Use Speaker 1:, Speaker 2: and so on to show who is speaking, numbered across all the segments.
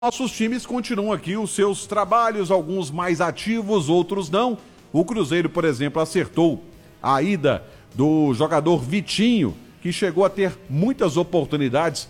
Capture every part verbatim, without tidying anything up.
Speaker 1: Nossos times continuam aqui os seus trabalhos, alguns mais ativos, outros não. O Cruzeiro, por exemplo, acertou a ida do jogador Vitinho, que chegou a ter muitas oportunidades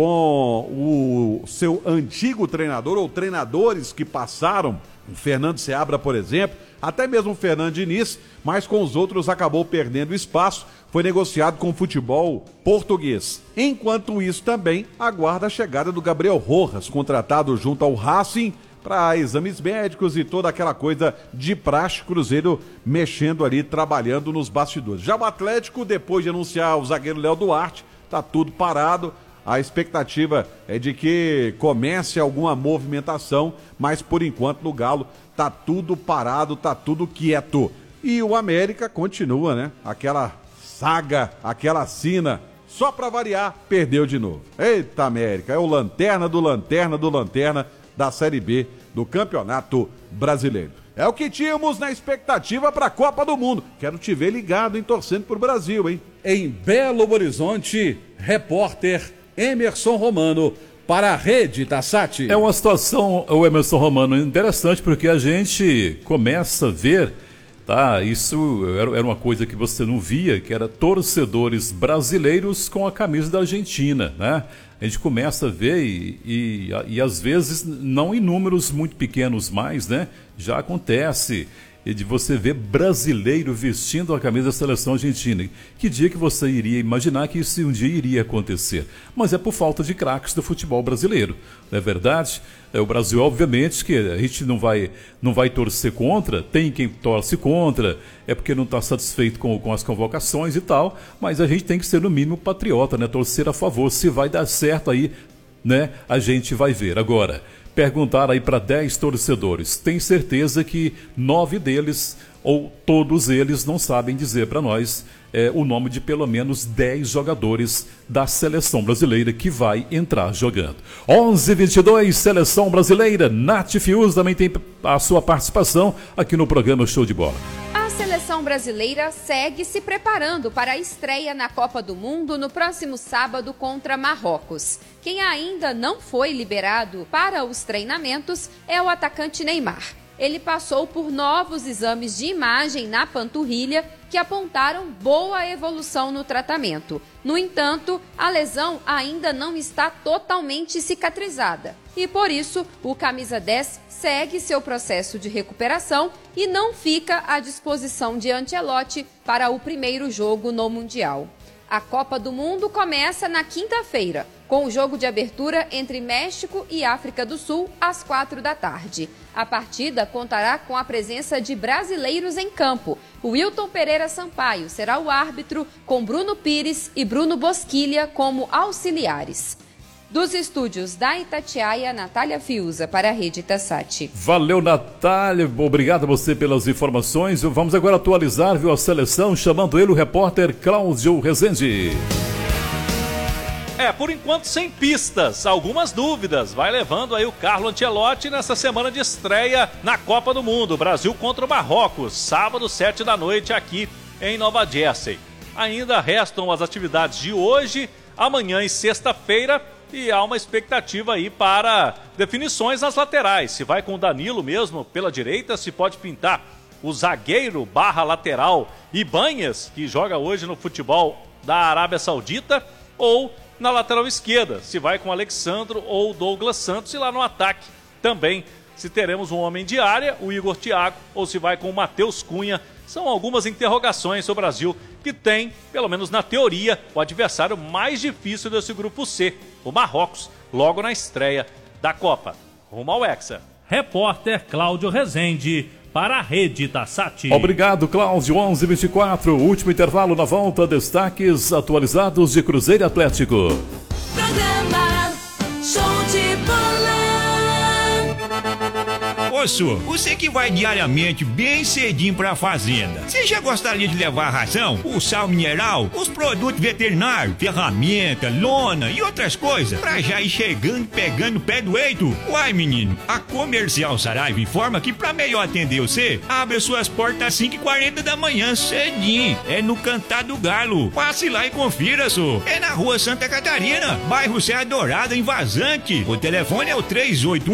Speaker 1: com o seu antigo treinador ou treinadores que passaram, o Fernando Seabra, por exemplo, até mesmo o Fernando Diniz, mas com os outros acabou perdendo espaço, foi negociado com o futebol português. Enquanto isso também aguarda a chegada do Gabriel Rojas, contratado junto ao Racing para exames médicos e toda aquela coisa de praxe, Cruzeiro mexendo ali, trabalhando nos bastidores. Já o Atlético, depois de anunciar o zagueiro Léo Duarte, tá tudo parado. A expectativa é de que comece alguma movimentação, mas por enquanto no Galo tá tudo parado, tá tudo quieto. E o América continua, né? Aquela saga, aquela sina, só pra variar, perdeu de novo. Eita América, é o lanterna do lanterna do lanterna da Série B do Campeonato Brasileiro. É o que tínhamos na expectativa para a Copa do Mundo. Quero te ver ligado, hein, torcendo pro Brasil, hein?
Speaker 2: Em Belo Horizonte, repórter Emerson Romano para a Rede Tassati.
Speaker 3: É uma situação, o Emerson Romano, interessante porque a gente começa a ver, tá? Isso era uma coisa que você não via, que era torcedores brasileiros com a camisa da Argentina, né? A gente começa a ver e, e, e às vezes não em números muito pequenos mais, né? Já acontece de você ver brasileiro vestindo a camisa da seleção argentina. Que dia que você iria imaginar que isso um dia iria acontecer? Mas é por falta de craques do futebol brasileiro, não é verdade? É, o Brasil, obviamente, que a gente não vai, não vai torcer contra, tem quem torce contra, é porque não está satisfeito com, com as convocações e tal, mas a gente tem que ser, no mínimo, patriota, né? Torcer a favor. Se vai dar certo aí, né? A gente vai ver. Agora, perguntar aí para dez torcedores, tem certeza que nove deles, ou todos eles, não sabem dizer para nós é, o nome de pelo menos dez jogadores da seleção brasileira que vai entrar jogando. onze e vinte e dois, seleção brasileira. Nath Fius também tem a sua participação aqui no programa Show de Bola.
Speaker 4: A seleção brasileira segue se preparando para a estreia na Copa do Mundo no próximo sábado contra Marrocos. Quem ainda não foi liberado para os treinamentos é o atacante Neymar. Ele passou por novos exames de imagem na panturrilha que apontaram boa evolução no tratamento. No entanto, a lesão ainda não está totalmente cicatrizada e, por isso, o camisa dez segue seu processo de recuperação e não fica à disposição de Ancelotti para o primeiro jogo no Mundial. A Copa do Mundo começa na quinta-feira, com o jogo de abertura entre México e África do Sul, às quatro da tarde. A partida contará com a presença de brasileiros em campo. O Wilton Pereira Sampaio será o árbitro, com Bruno Pires e Bruno Bosquilha como auxiliares. Dos estúdios da Itatiaia, Natália Fiuza para a Rede Tassati.
Speaker 3: Valeu, Natália. Obrigado a você pelas informações. Vamos agora atualizar, viu, a seleção, chamando ele o repórter Cláudio Rezende.
Speaker 5: É, por enquanto sem pistas, algumas dúvidas. Vai levando aí o Carlo Ancelotti nessa semana de estreia na Copa do Mundo. Brasil contra o Marrocos, sábado, sete da noite, aqui em Nova Jersey. Ainda restam as atividades de hoje, amanhã e sexta-feira. E há uma expectativa aí para definições nas laterais. Se vai com o Danilo mesmo pela direita, se pode pintar o zagueiro barra lateral Ibanhas, que joga hoje no futebol da Arábia Saudita, ou na lateral esquerda, se vai com Alexandro ou Douglas Santos, e lá no ataque também se teremos um homem de área, o Igor Thiago, ou se vai com o Matheus Cunha. São algumas interrogações sobre o Brasil, que tem, pelo menos na teoria, o adversário mais difícil desse grupo C, o Marrocos, logo na estreia da Copa. Rumo ao Hexa.
Speaker 6: Repórter Cláudio Rezende para a Rede Tassati.
Speaker 3: Obrigado, Cláudio. onze e vinte e quatro, último intervalo na volta, destaques atualizados de Cruzeiro e Atlético.
Speaker 7: Programa Show de Bola. Moço, você que vai diariamente bem cedinho pra fazenda, você já gostaria de levar a ração, o sal mineral, os produtos veterinários, ferramenta, lona e outras coisas, pra já ir chegando e pegando o pé do eito? Uai, menino, a Comercial Saraiva informa que pra melhor atender você, abre suas portas às cinco e quarenta da manhã, cedinho. É no Cantar do Galo. Passe lá e confira, só. É na Rua Santa Catarina, bairro Serra Dourada, em Vazante. O telefone é o três oito um